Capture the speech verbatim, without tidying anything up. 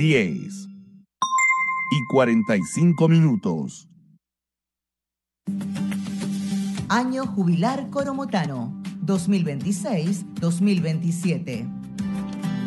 diez y cuarenta y cinco minutos. Año Jubilar Coromotano, dos mil veintiséis dos mil veintisiete.